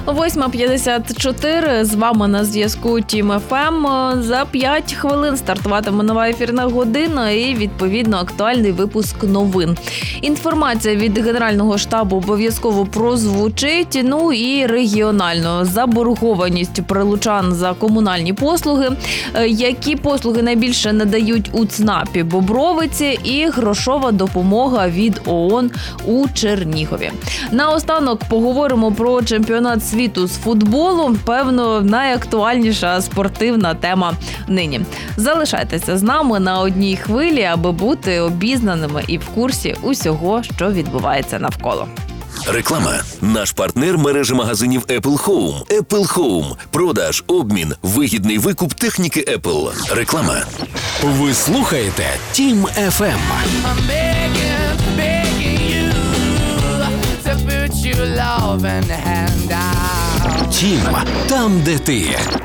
8:54. З вами на зв'язку Тім ФМ. За 5 хвилин стартуватиме нова ефірна година і, відповідно, актуальний випуск новин. Інформація від Генерального штабу обов'язково прозвучить. Ну і регіонально. Заборгованість прилучан за комунальні послуги. Які послуги найбільше надають у ЦНАПі Бобровиці і грошова допомога від ООН у Чернігові. Наостанок поговоримо про чемпіонат світу з футболу. Певно, найактуальніша спортивна тема нині. Залишайтеся з нами на одній хвилі, аби бути обізнаними і в курсі усього, що відбувається навколо. Реклама. Наш партнер – мережа магазинів Apple Home. Apple Home. Продаж, обмін, вигідний викуп техніки Apple. Реклама. Ви слухаєте Тім ФМ. Тім, там, де ти.